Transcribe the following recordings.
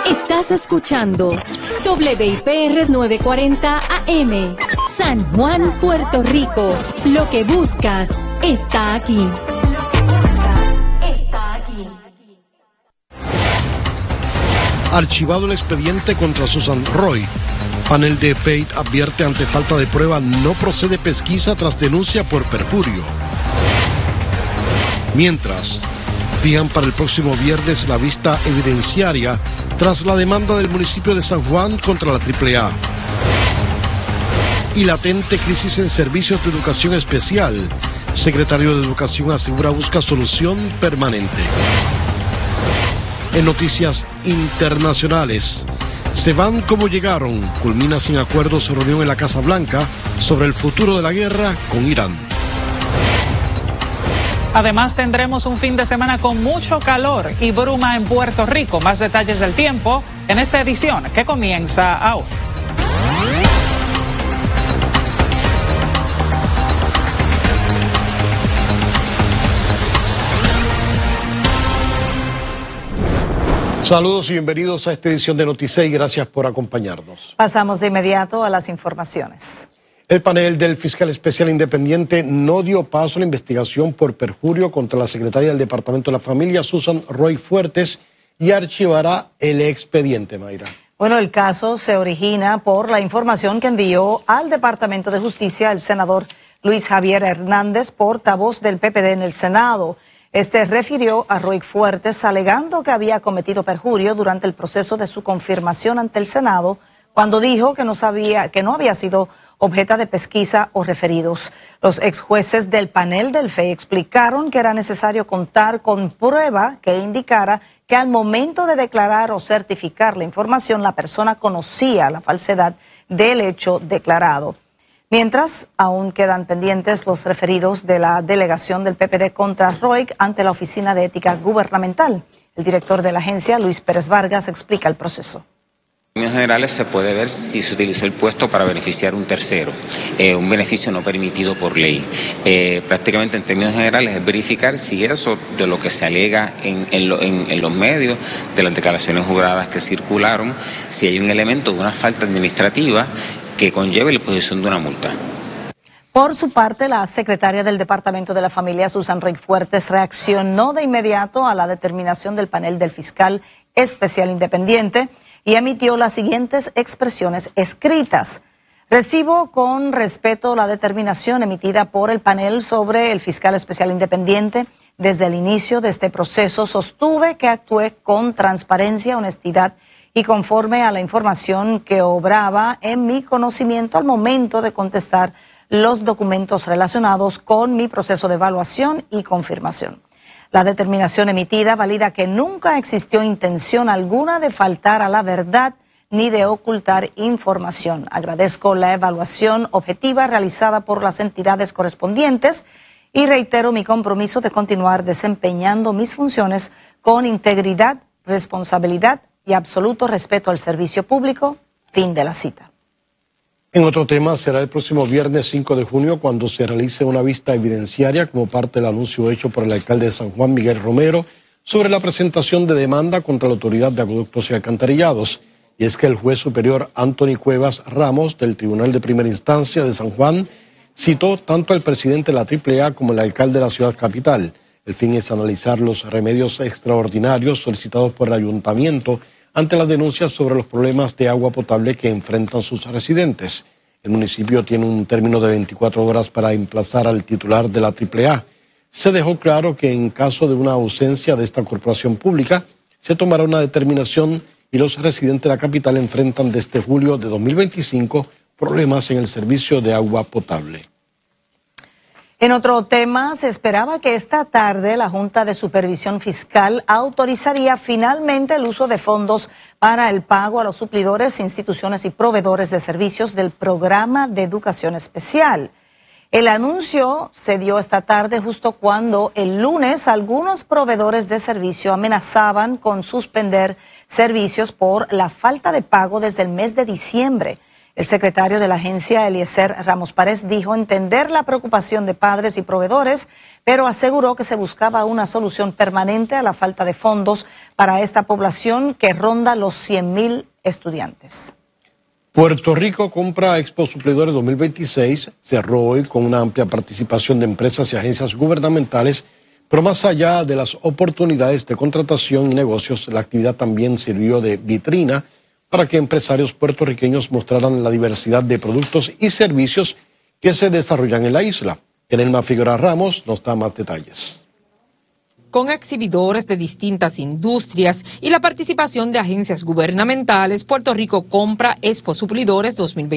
Estás escuchando WIPR 940 AM, San Juan, Puerto Rico. Lo que buscas está aquí. Archivado el expediente contra Susan Roy. Panel de FATE advierte ante falta de prueba no procede pesquisa tras denuncia por perjurio. Mientras, fijan para el próximo viernes la vista evidenciaria tras la demanda del municipio de San Juan contra la AAA. Y latente crisis en servicios de educación especial. Secretario de Educación asegura busca solución permanente. En noticias internacionales, se van como llegaron, culmina sin acuerdo su reunión en la Casa Blanca sobre el futuro de la guerra con Irán. Además tendremos un fin de semana con mucho calor y bruma en Puerto Rico. Más detalles del tiempo en esta edición que comienza ahora. Saludos y bienvenidos a esta edición de Noticias y gracias por acompañarnos. Pasamos de inmediato a las informaciones. El panel del fiscal especial independiente no dio paso a la investigación por perjurio contra la secretaria del Departamento de la Familia, Susan Roy Fuertes, y archivará el expediente, Mayra. Bueno, el caso se origina por la información que envió al Departamento de Justicia el senador Luis Javier Hernández, portavoz del PPD en el Senado. Este refirió a Roy Fuertes alegando que había cometido perjurio durante el proceso de su confirmación ante el Senado, cuando dijo que no había sido objeto de pesquisa o referidos. Los ex jueces del panel del FEI explicaron que era necesario contar con prueba que indicara que al momento de declarar o certificar la información la persona conocía la falsedad del hecho declarado. Mientras, aún quedan pendientes los referidos de la delegación del PPD contra Roy ante la Oficina de Ética Gubernamental. El director de la agencia, Luis Pérez Vargas, explica el proceso. En términos generales se puede ver si se utilizó el puesto para beneficiar a un tercero, un beneficio no permitido por ley. Prácticamente en términos generales es verificar si eso de lo que se alega en los medios, de las declaraciones juradas que circularon, si hay un elemento de una falta administrativa que conlleve la imposición de una multa. Por su parte, la secretaria del Departamento de la Familia, Susan Roy Fuertes, reaccionó de inmediato a la determinación del panel del fiscal especial independiente y emitió las siguientes expresiones escritas. Recibo con respeto la determinación emitida por el panel sobre el fiscal especial independiente. Desde el inicio de este proceso sostuve que actué con transparencia, honestidad y conforme a la información que obraba en mi conocimiento al momento de contestar los documentos relacionados con mi proceso de evaluación y confirmación. La determinación emitida valida que nunca existió intención alguna de faltar a la verdad ni de ocultar información. Agradezco la evaluación objetiva realizada por las entidades correspondientes y reitero mi compromiso de continuar desempeñando mis funciones con integridad, responsabilidad y absoluto respeto al servicio público. Fin de la cita. En otro tema, será el próximo viernes 5 de junio cuando se realice una vista evidenciaria como parte del anuncio hecho por el alcalde de San Juan, Miguel Romero, sobre la presentación de demanda contra la Autoridad de Acueductos y Alcantarillados. Y es que el juez superior Anthony Cuevas Ramos del Tribunal de Primera Instancia de San Juan citó tanto al presidente de la AAA como al alcalde de la ciudad capital. El fin es analizar los remedios extraordinarios solicitados por el ayuntamiento ante las denuncias sobre los problemas de agua potable que enfrentan sus residentes. El municipio tiene un término de 24 horas para emplazar al titular de la AAA. Se dejó claro que en caso de una ausencia de esta corporación pública, se tomará una determinación y los residentes de la capital enfrentan desde julio de 2025 problemas en el servicio de agua potable. En otro tema, se esperaba que esta tarde la Junta de Supervisión Fiscal autorizaría finalmente el uso de fondos para el pago a los suplidores, instituciones y proveedores de servicios del Programa de Educación Especial. El anuncio se dio esta tarde justo cuando el lunes algunos proveedores de servicio amenazaban con suspender servicios por la falta de pago desde el mes de diciembre. El secretario de la agencia, Eliezer Ramos Párez, dijo entender la preocupación de padres y proveedores, pero aseguró que se buscaba una solución permanente a la falta de fondos para esta población que ronda los 100.000 estudiantes. Puerto Rico compra Expo Suplidores 2026, cerró hoy con una amplia participación de empresas y agencias gubernamentales, pero más allá de las oportunidades de contratación y negocios, la actividad también sirvió de vitrina para que empresarios puertorriqueños mostraran la diversidad de productos y servicios que se desarrollan en la isla. Enelma Figueroa Ramos nos da más detalles. Con exhibidores de distintas industrias y la participación de agencias gubernamentales, Puerto Rico compra Expo Suplidores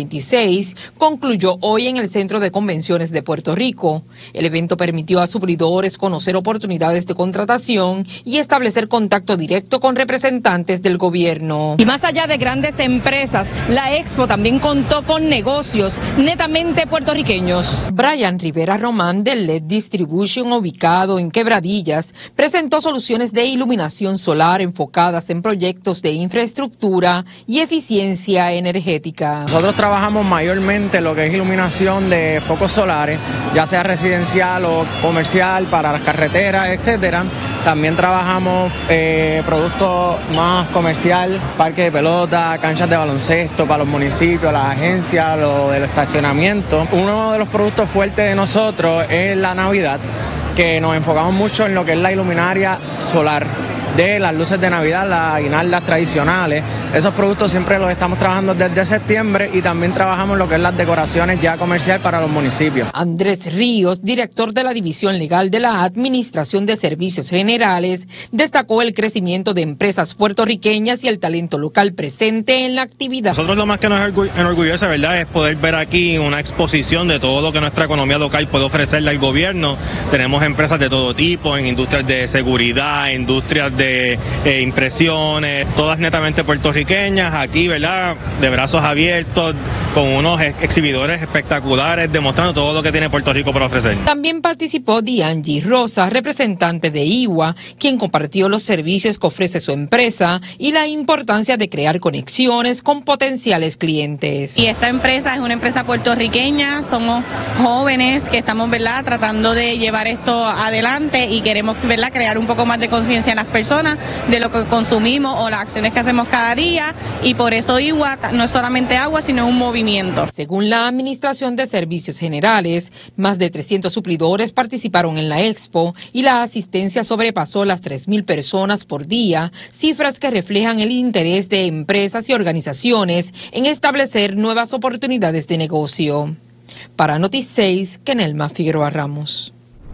2026 concluyó hoy en el Centro de Convenciones de Puerto Rico. El evento permitió a suplidores conocer oportunidades de contratación y establecer contacto directo con representantes del gobierno. Y más allá de grandes empresas, la Expo también contó con negocios netamente puertorriqueños. Brian Rivera Román del LED Distribution, ubicado en Quebradillas, presentó soluciones de iluminación solar enfocadas en proyectos de infraestructura y eficiencia energética. Nosotros trabajamos mayormente lo que es iluminación de focos solares, ya sea residencial o comercial, para las carreteras, etcétera. También trabajamos productos más comercial, parques de pelota, canchas de baloncesto para los municipios, las agencias, lo del estacionamiento. Uno de los productos fuertes de nosotros es la Navidad, que nos enfocamos mucho en lo que es la iluminaria solar de las luces de Navidad, las guirnaldas tradicionales. Esos productos siempre los estamos trabajando desde septiembre y también trabajamos lo que es las decoraciones ya comercial para los municipios. Andrés Ríos, director de la División Legal de la Administración de Servicios Generales, destacó el crecimiento de empresas puertorriqueñas y el talento local presente en la actividad. Nosotros lo más que nos enorgullece, ¿verdad?, es poder ver aquí una exposición de todo lo que nuestra economía local puede ofrecerle al gobierno. Tenemos empresas de todo tipo, en industrias de seguridad, industrias de impresiones, todas netamente puertorriqueñas, aquí, ¿verdad?, de brazos abiertos, con unos exhibidores espectaculares, demostrando todo lo que tiene Puerto Rico para ofrecer. También participó Diangie Rosa, representante de IWA, quien compartió los servicios que ofrece su empresa y la importancia de crear conexiones con potenciales clientes. Y esta empresa es una empresa puertorriqueña, somos jóvenes que estamos, ¿verdad?, tratando de llevar esto adelante y queremos, ¿verdad?, crear un poco más de conciencia en las personas de lo que consumimos o las acciones que hacemos cada día, y por eso IWA no es solamente agua, sino un movimiento. Según la Administración de Servicios Generales, más de 300 suplidores participaron en la Expo y la asistencia sobrepasó las 3.000 personas por día, cifras que reflejan el interés de empresas y organizaciones en establecer nuevas oportunidades de negocio. Para Noti6, Enelma Figueroa Ramos.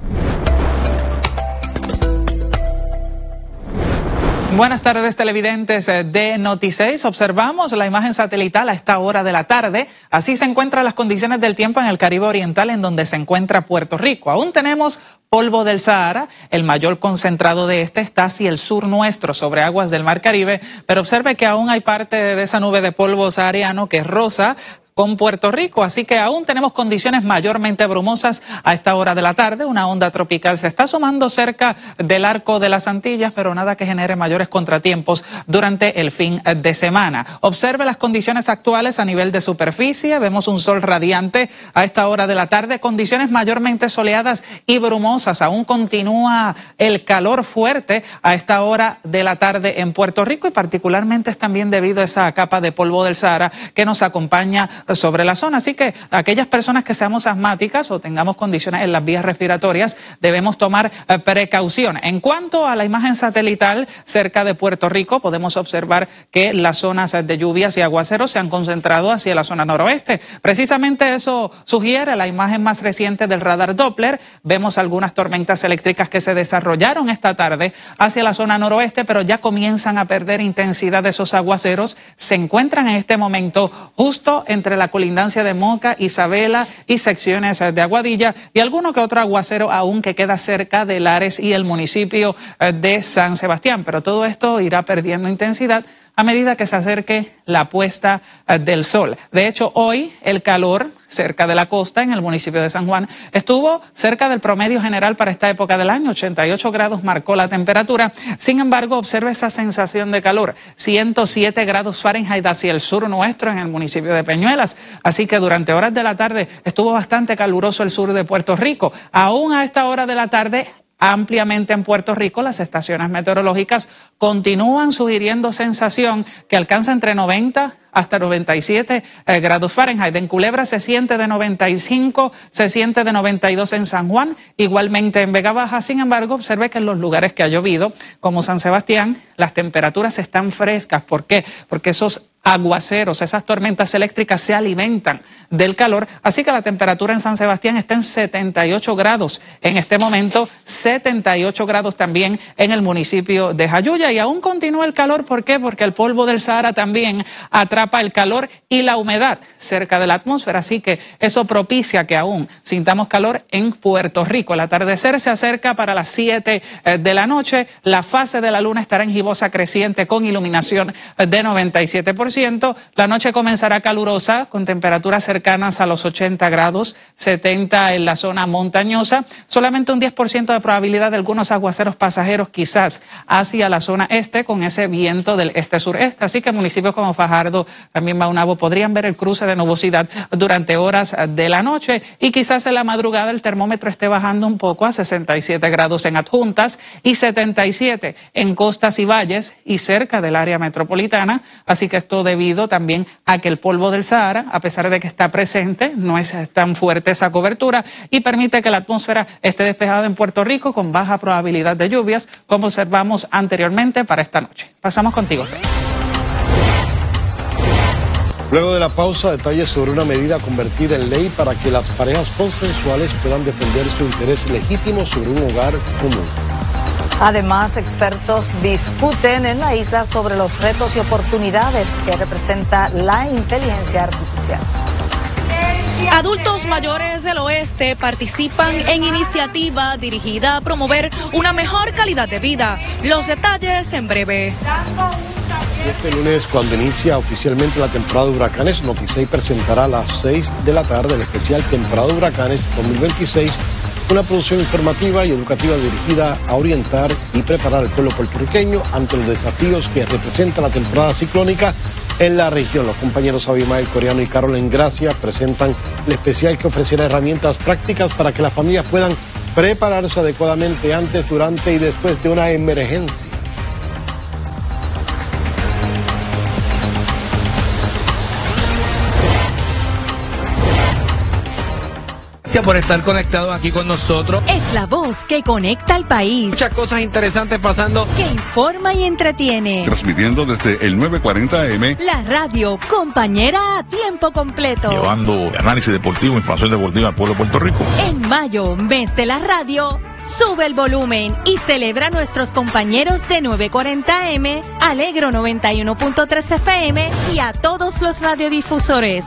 Buenas tardes, televidentes de Noti6. Observamos la imagen satelital a esta hora de la tarde. Así se encuentran las condiciones del tiempo en el Caribe Oriental, en donde se encuentra Puerto Rico. Aún tenemos polvo del Sahara. El mayor concentrado de este está hacia el sur nuestro, sobre aguas del Mar Caribe. Pero observe que aún hay parte de esa nube de polvo sahariano que es rosa con Puerto Rico, así que aún tenemos condiciones mayormente brumosas a esta hora de la tarde. Una onda tropical se está asomando cerca del arco de las Antillas, pero nada que genere mayores contratiempos durante el fin de semana. Observe las condiciones actuales a nivel de superficie. Vemos un sol radiante a esta hora de la tarde, condiciones mayormente soleadas y brumosas. Aún continúa el calor fuerte a esta hora de la tarde en Puerto Rico, y particularmente es también debido a esa capa de polvo del Sahara que nos acompaña sobre la zona. Así que aquellas personas que seamos asmáticas o tengamos condiciones en las vías respiratorias debemos tomar precaución. En cuanto a la imagen satelital cerca de Puerto Rico, podemos observar que las zonas de lluvias y aguaceros se han concentrado hacia la zona noroeste. Precisamente eso sugiere la imagen más reciente del radar Doppler. Vemos algunas tormentas eléctricas que se desarrollaron esta tarde hacia la zona noroeste, pero ya comienzan a perder intensidad de esos aguaceros. Se encuentran en este momento justo entre la colindancia de Moca, Isabela y secciones de Aguadilla, y alguno que otro aguacero aún que queda cerca de Lares y el municipio de San Sebastián. Pero todo esto irá perdiendo intensidad a medida que se acerque la puesta del sol. De hecho, hoy el calor cerca de la costa, en el municipio de San Juan, estuvo cerca del promedio general para esta época del año. 88 grados marcó la temperatura. Sin embargo, observe esa sensación de calor. 107 grados Fahrenheit hacia el sur nuestro, en el municipio de Peñuelas. Así que durante horas de la tarde estuvo bastante caluroso el sur de Puerto Rico. Aún a esta hora de la tarde, ampliamente en Puerto Rico, las estaciones meteorológicas continúan sugiriendo sensación que alcanza entre 90 hasta 97 grados Fahrenheit. En Culebra se siente de 95, se siente de 92 en San Juan, igualmente en Vega Baja. Sin embargo, observe que en los lugares que ha llovido, como San Sebastián, las temperaturas están frescas. ¿Por qué? Porque esos aguaceros, esas tormentas eléctricas se alimentan del calor, así que la temperatura en San Sebastián está en 78 grados en este momento, 78 grados también en el municipio de Jayuya, y aún continúa el calor. ¿Por qué? Porque el polvo del Sahara también atrapa el calor y la humedad cerca de la atmósfera, así que eso propicia que aún sintamos calor en Puerto Rico. El atardecer se acerca para las 7 de la noche, la fase de la luna estará en gibosa creciente con iluminación de 97%. La noche comenzará calurosa con temperaturas cercanas a los 80 grados, 70 en la zona montañosa. Solamente un 10% de probabilidad de algunos aguaceros pasajeros quizás hacia la zona este con ese viento del este-sureste. Así que municipios como Fajardo, también Maunabo, podrían ver el cruce de nubosidad durante horas de la noche, y quizás en la madrugada el termómetro esté bajando un poco a 67 grados en Adjuntas y 77 en costas y valles y cerca del área metropolitana. Así que esto debido también a que el polvo del Sahara, a pesar de que está presente, no es tan fuerte esa cobertura y permite que la atmósfera esté despejada en Puerto Rico con baja probabilidad de lluvias, como observamos anteriormente para esta noche. Pasamos contigo, Félix. Luego de la pausa, detalles sobre una medida convertida en ley para que las parejas consensuales puedan defender su interés legítimo sobre un hogar común. Además, expertos discuten en la isla sobre los retos y oportunidades que representa la inteligencia artificial. Adultos mayores del oeste participan en iniciativa dirigida a promover una mejor calidad de vida. Los detalles en breve. Este lunes, cuando inicia oficialmente la temporada de huracanes, Noti6 presentará a las 6 de la tarde el especial Temporada de Huracanes 2026, una producción informativa y educativa dirigida a orientar y preparar al pueblo puertorriqueño ante los desafíos que representa la temporada ciclónica en la región. Los compañeros Abimael Coreano y Carolyn Gracia presentan el especial que ofrecerá herramientas prácticas para que las familias puedan prepararse adecuadamente antes, durante y después de una emergencia. Gracias por estar conectados aquí con nosotros. Es la voz que conecta al país. Muchas cosas interesantes pasando. Que informa y entretiene. Transmitiendo desde el 940 AM. La radio, compañera a tiempo completo. Llevando análisis deportivo, información deportiva al pueblo de Puerto Rico. En mayo, mes de la radio, sube el volumen y celebra a nuestros compañeros de 940 AM, Alegro 91.3 FM y a todos los radiodifusores.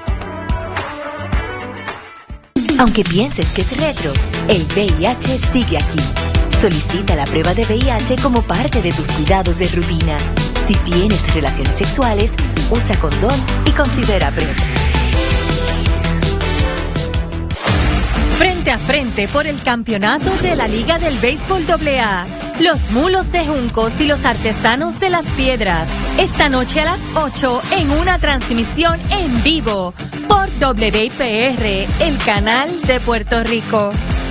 Aunque pienses que es retro, el VIH sigue aquí. Solicita la prueba de VIH como parte de tus cuidados de rutina. Si tienes relaciones sexuales, usa condón y considera PrEP. Frente a frente por el campeonato de la Liga del Béisbol AA. Los Mulos de Juncos y los Artesanos de las Piedras. Esta noche a las 8 en una transmisión en vivo por WIPR, el canal de Puerto Rico.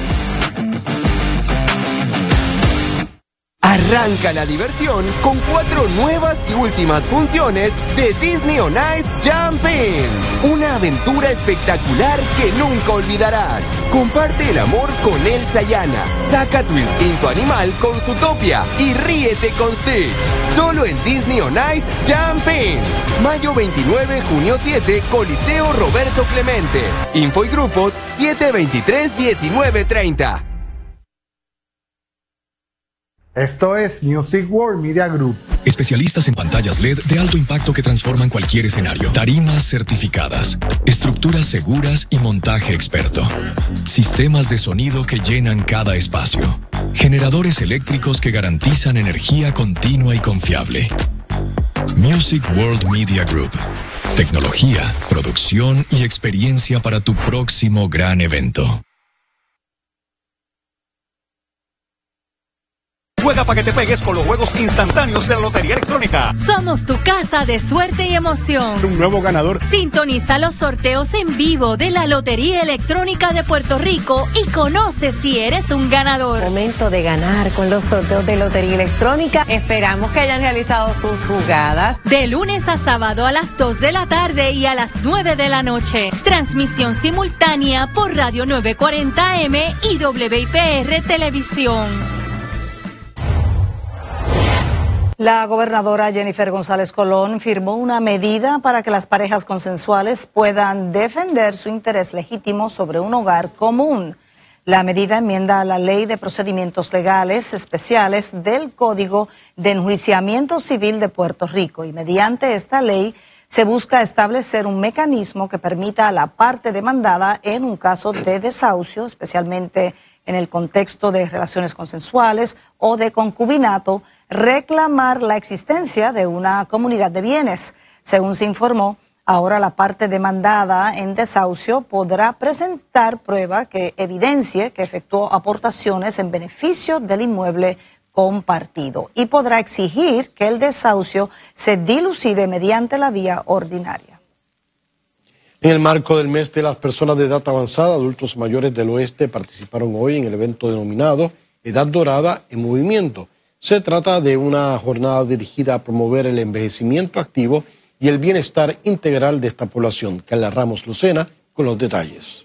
Arranca la diversión con 4 nuevas y últimas funciones de Disney on Ice Jumpin'. Una aventura espectacular que nunca olvidarás. Comparte el amor con Elsa y Anna. Saca tu instinto animal con Zootopia y ríete con Stitch. Solo en Disney on Ice Jumpin'. Mayo 29, junio 7, Coliseo Roberto Clemente. Info y grupos 723-1930. Esto es Music World Media Group. Especialistas en pantallas LED de alto impacto que transforman cualquier escenario. Tarimas certificadas. Estructuras seguras y montaje experto. Sistemas de sonido que llenan cada espacio. Generadores eléctricos que garantizan energía continua y confiable. Music World Media Group. Tecnología, producción y experiencia para tu próximo gran evento. Juega para que te pegues con los juegos instantáneos de la Lotería Electrónica. Somos tu casa de suerte y emoción. Un nuevo ganador. Sintoniza los sorteos en vivo de la Lotería Electrónica de Puerto Rico y conoce si eres un ganador. Momento de ganar con los sorteos de Lotería Electrónica. Esperamos que hayan realizado sus jugadas. De lunes a sábado a las 2 de la tarde y a las 9 de la noche. Transmisión simultánea por Radio 940M y WIPR Televisión. La gobernadora Jennifer González Colón firmó una medida para que las parejas consensuales puedan defender su interés legítimo sobre un hogar común. La medida enmienda a la Ley de Procedimientos Legales Especiales del Código de Enjuiciamiento Civil de Puerto Rico y mediante esta ley se busca establecer un mecanismo que permita a la parte demandada en un caso de desahucio, especialmente en el contexto de relaciones consensuales o de concubinato, reclamar la existencia de una comunidad de bienes. Según se informó, ahora la parte demandada en desahucio podrá presentar prueba que evidencie que efectuó aportaciones en beneficio del inmueble compartido y podrá exigir que el desahucio se dilucide mediante la vía ordinaria. En el marco del mes de las personas de edad avanzada, adultos mayores del oeste participaron hoy en el evento denominado Edad Dorada en Movimiento. Se trata de una jornada dirigida a promover el envejecimiento activo y el bienestar integral de esta población. Carla Ramos Lucena con los detalles.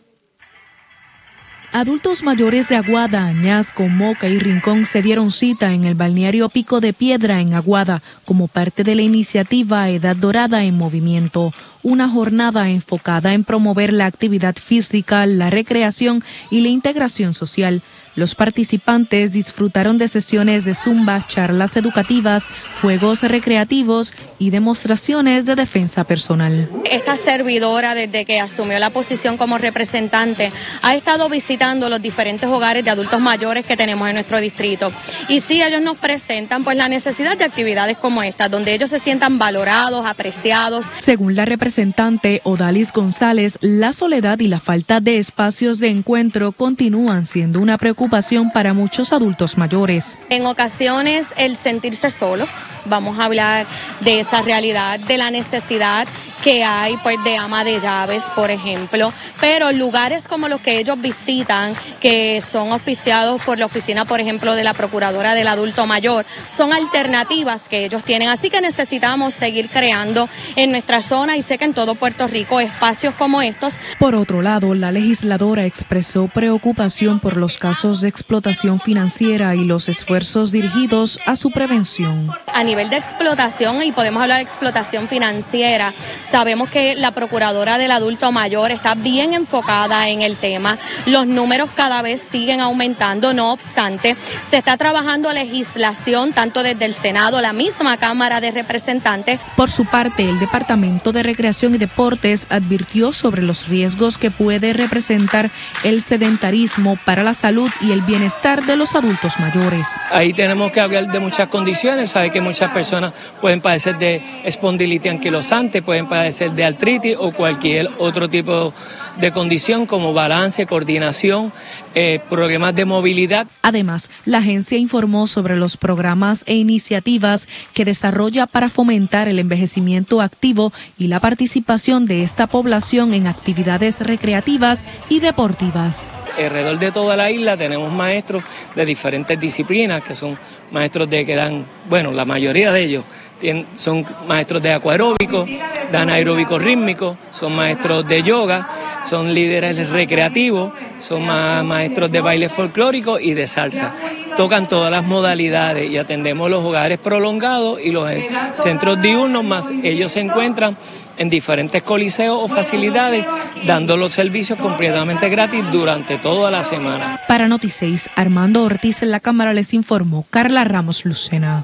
Adultos mayores de Aguada, Añasco, Moca y Rincón se dieron cita en el balneario Pico de Piedra en Aguada como parte de la iniciativa Edad Dorada en Movimiento, una jornada enfocada en promover la actividad física, la recreación y la integración social. Los participantes disfrutaron de sesiones de zumba, charlas educativas, juegos recreativos y demostraciones de defensa personal. Esta servidora, desde que asumió la posición como representante, ha estado visitando los diferentes hogares de adultos mayores que tenemos en nuestro distrito. Y sí, ellos nos presentan pues la necesidad de actividades como esta, donde ellos se sientan valorados, apreciados. Según la representante Odalis González, la soledad y la falta de espacios de encuentro continúan siendo una preocupación para muchos adultos mayores. En ocasiones el sentirse solos, vamos a hablar de esa realidad, de la necesidad que hay pues de ama de llaves, por ejemplo, pero lugares como los que ellos visitan, que son auspiciados por la oficina, por ejemplo, de la Procuradora del Adulto Mayor, son alternativas que ellos tienen, así que necesitamos seguir creando en nuestra zona y sé que en todo Puerto Rico espacios como estos. Por otro lado, la legisladora expresó preocupación por los casos de explotación financiera y los esfuerzos dirigidos a su prevención. A nivel de explotación, y podemos hablar de explotación financiera, sabemos que la Procuradora del Adulto Mayor está bien enfocada en el tema. Los números cada vez siguen aumentando, no obstante, se está trabajando legislación tanto desde el Senado, la misma Cámara de Representantes. Por su parte, el Departamento de Recreación y Deportes advirtió sobre los riesgos que puede representar el sedentarismo para la salud y el bienestar de los adultos mayores. Ahí tenemos que hablar de muchas condiciones, sabe que muchas personas pueden padecer de espondilitis anquilosante, pueden padecer de artritis o cualquier otro tipo de condición como balance, coordinación, problemas de movilidad. Además, la agencia informó sobre los programas e iniciativas que desarrolla para fomentar el envejecimiento activo y la participación de esta población en actividades recreativas y deportivas. Alrededor de toda la isla tenemos maestros de diferentes disciplinas que son maestros que dan, bueno, la mayoría de ellos son maestros de acuaróbico, dan aeróbico rítmico, son maestros de yoga, son líderes recreativos, son maestros de baile folclórico y de salsa. Tocan todas las modalidades y atendemos los hogares prolongados y los centros diurnos, más ellos se encuentran en diferentes coliseos o facilidades dando los servicios completamente gratis durante toda la semana. Para Noti6, Armando Ortiz en la Cámara les informó Carla Ramos Lucena.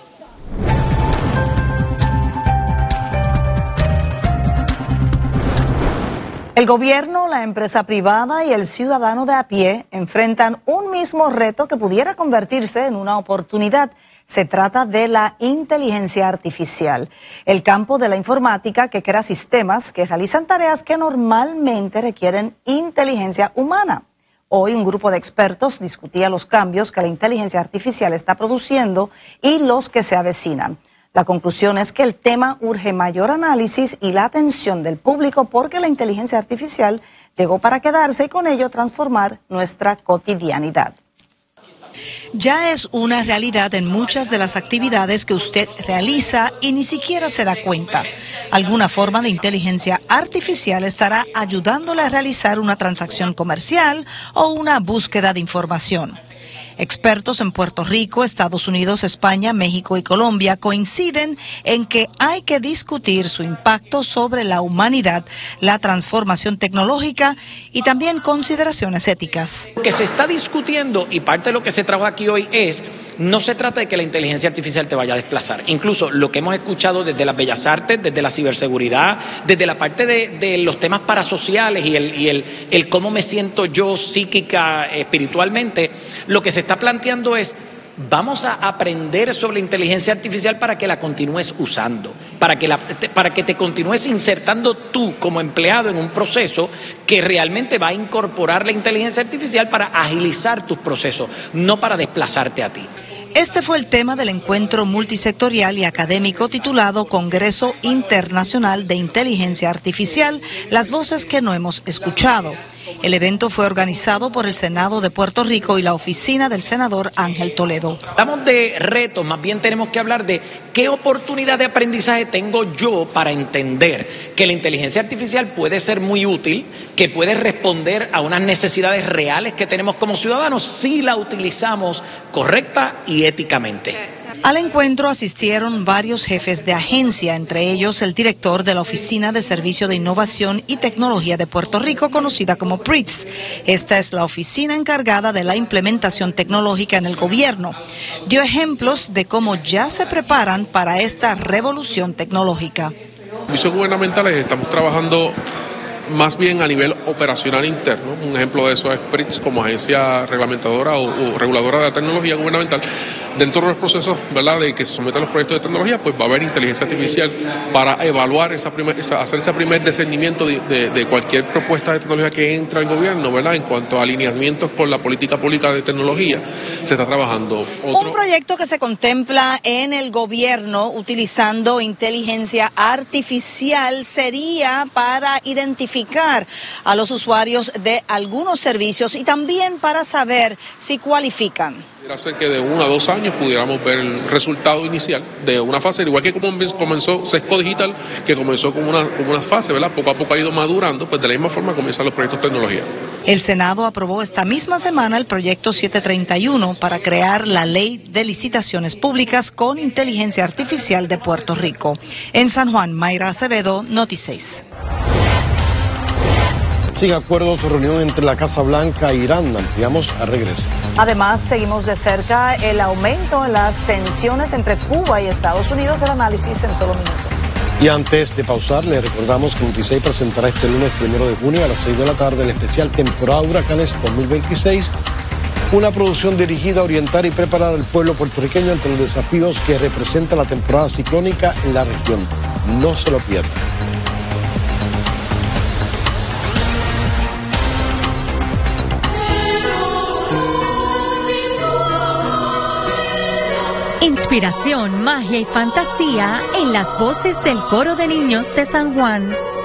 El gobierno, la empresa privada y el ciudadano de a pie enfrentan un mismo reto que pudiera convertirse en una oportunidad. Se trata de la inteligencia artificial, el campo de la informática que crea sistemas que realizan tareas que normalmente requieren inteligencia humana. Hoy un grupo de expertos discutía los cambios que la inteligencia artificial está produciendo y los que se avecinan. La conclusión es que el tema urge mayor análisis y la atención del público porque la inteligencia artificial llegó para quedarse y con ello transformar nuestra cotidianidad. Ya es una realidad en muchas de las actividades que usted realiza y ni siquiera se da cuenta. Alguna forma de inteligencia artificial estará ayudándole a realizar una transacción comercial o una búsqueda de información. Expertos en Puerto Rico, Estados Unidos, España, México y Colombia coinciden en que hay que discutir su impacto sobre la humanidad, la transformación tecnológica y también consideraciones éticas. Lo que se está discutiendo y parte de lo que se trabaja aquí hoy es, no se trata de que la inteligencia artificial te vaya a desplazar. Incluso lo que hemos escuchado desde las bellas artes, desde la ciberseguridad, desde la parte de los temas parasociales y el cómo me siento yo psíquica, espiritualmente, lo que se está planteando es, vamos a aprender sobre la inteligencia artificial para que la continúes usando, para que te continúes insertando tú como empleado en un proceso que realmente va a incorporar la inteligencia artificial para agilizar tus procesos, no para desplazarte a ti. Este fue el tema del encuentro multisectorial y académico titulado Congreso Internacional de Inteligencia Artificial, las voces que no hemos escuchado. El evento fue organizado por el Senado de Puerto Rico y la oficina del senador Ángel Toledo. Hablamos de retos, más bien tenemos que hablar de qué oportunidad de aprendizaje tengo yo para entender que la inteligencia artificial puede ser muy útil, que puede responder a unas necesidades reales que tenemos como ciudadanos si la utilizamos correcta y éticamente. Al encuentro asistieron varios jefes de agencia, entre ellos el director de la Oficina de Servicio de Innovación y Tecnología de Puerto Rico, conocida como PRITS. Esta es la oficina encargada de la implementación tecnológica en el gobierno. Dio ejemplos de cómo ya se preparan para esta revolución tecnológica. Servicios gubernamentales estamos trabajando más bien a nivel operacional interno. Un ejemplo de eso es PRITS como agencia reglamentadora o reguladora de la tecnología gubernamental. Dentro de los procesos, ¿verdad?, de que se someten los proyectos de tecnología, pues va a haber inteligencia artificial para evaluar hacer ese primer discernimiento de cualquier propuesta de tecnología que entra al gobierno, ¿verdad? En cuanto a alineamientos con la política pública de tecnología, se está trabajando. Un proyecto que se contempla en el gobierno utilizando inteligencia artificial sería para identificar a los usuarios de algunos servicios y también para saber si cualifican. Hacer que de 1 a 2 años pudiéramos ver el resultado inicial de una fase, igual que como comenzó Sesco Digital, que comenzó como una fase, ¿verdad? Poco a poco ha ido madurando, pues de la misma forma comienzan los proyectos de tecnología. El Senado aprobó esta misma semana el proyecto 731 para crear la Ley de Licitaciones Públicas con Inteligencia Artificial de Puerto Rico. En San Juan, Mayra Acevedo, Noti6. Sin acuerdo su reunión entre la Casa Blanca e Irán. Ampliamos a regreso. Además, seguimos de cerca el aumento en las tensiones entre Cuba y Estados Unidos. El análisis en solo minutos. Y antes de pausar, le recordamos que Noti6 presentará este lunes 1 de junio a las 6 de la tarde el especial Temporada Huracanes 2026. Una producción dirigida a orientar y preparar al pueblo puertorriqueño ante los desafíos que representa la temporada ciclónica en la región. No se lo pierdan. Inspiración, magia y fantasía en las voces del coro de niños de San Juan.